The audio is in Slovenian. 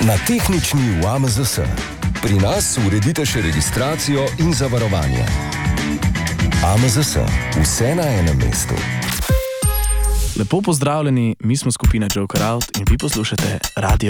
Na tehnični v AMZS. Pri nas uredite še registracijo in zavarovanje. AMZS. Vse na enem mestu. Lepo pozdravljeni, mi smo skupina Joker Out in vi poslušate Radio